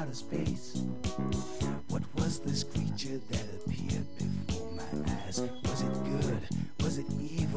outer space. What was this creature that appeared before?